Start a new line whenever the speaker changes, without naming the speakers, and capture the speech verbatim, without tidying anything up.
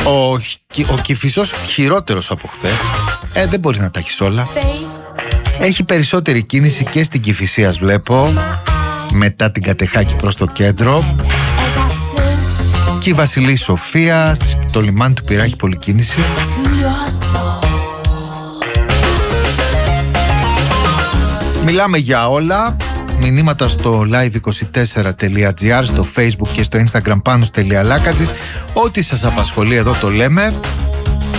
Ο, ο Κηφισός χειρότερος από χθες. Ε, δεν μπορείς να τα έχεις όλα. Έχει περισσότερη κίνηση και στην Κηφισίας βλέπω, μετά την Κατεχάκη προς το κέντρο. Και η Βασιλής Σοφίας, το λιμάνι του Πειραιά έχει πολλή κίνηση. Μιλάμε για όλα. Μηνύματα στο live είκοσι τέσσερα τελεία τζι άρ, στο Facebook και στο Instagram Πάνος τελεία Λάκατζης. Ό,τι σας απασχολεί εδώ το λέμε.